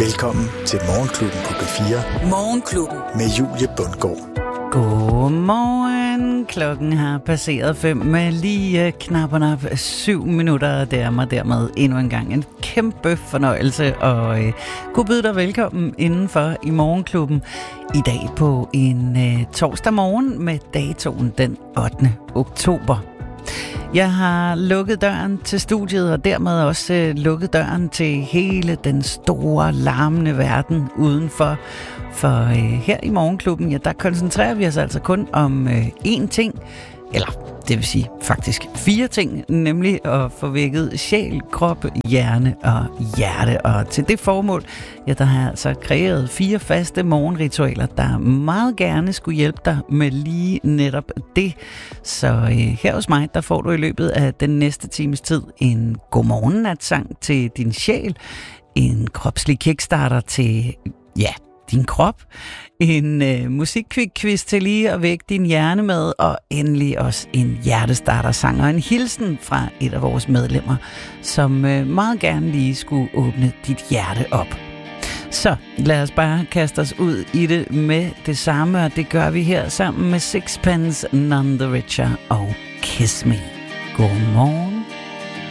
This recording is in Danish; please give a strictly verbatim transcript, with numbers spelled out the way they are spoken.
Velkommen til Morgenklubben på P fire. Morgenklubben med Julie Bundgaard. Godmorgen. Klokken har passeret fem med lige knap og nap syv minutter. Det er mig dermed endnu en gang en kæmpe fornøjelse og øh, kunne byde dig velkommen indenfor i Morgenklubben i dag på en øh, torsdag morgen med datoen den ottende oktober. Jeg har lukket døren til studiet og dermed også øh, lukket døren til hele den store, larmende verden udenfor. For øh, her i Morgenklubben, ja, der koncentrerer vi os altså kun om øh, én ting, eller det vil sige faktisk fire ting, nemlig at få vækket sjæl, krop, hjerne og hjerte. Og til det formål, ja, der har jeg altså kreeret fire faste morgenritualer, der meget gerne skulle hjælpe dig med lige netop det. Så øh, her hos mig, der får du i løbet af den næste times tid en godmorgennatsang til din sjæl, en kropslig kickstarter til, ja, din krop, en øh, musikquiz til lige at vække din hjerne med, og endelig også en hjertestarter-sang og en hilsen fra et af vores medlemmer, som øh, meget gerne lige skulle åbne dit hjerte op. Så lad os bare kaste os ud i det med det samme, og det gør vi her sammen med Sixpence None the Richer og Kiss Me. Godmorgen.